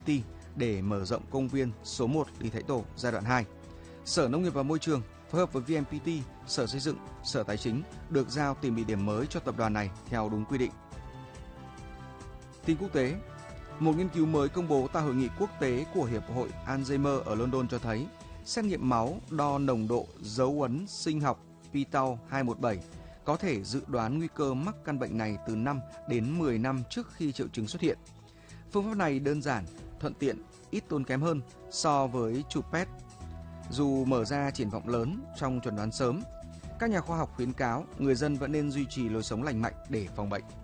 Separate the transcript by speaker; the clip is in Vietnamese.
Speaker 1: VNPT để mở rộng công viên số 1 Lý Thái Tổ giai đoạn 2. Sở Nông nghiệp và Môi trường phối hợp với VNPT, Sở Xây dựng, Sở Tài chính được giao tìm địa điểm mới cho tập đoàn này theo đúng quy định. Tin quốc tế, một nghiên cứu mới công bố tại hội nghị quốc tế của Hiệp hội Alzheimer ở London cho thấy xét nghiệm máu đo nồng độ dấu ấn sinh học p-tau217 có thể dự đoán nguy cơ mắc căn bệnh này từ 5 đến 10 năm trước khi triệu chứng xuất hiện. Phương pháp này đơn giản, thuận tiện, ít tốn kém hơn so với chụp PET. Dù mở ra triển vọng lớn trong chẩn đoán sớm, các nhà khoa học khuyến cáo người dân vẫn nên duy trì lối sống lành mạnh để phòng bệnh.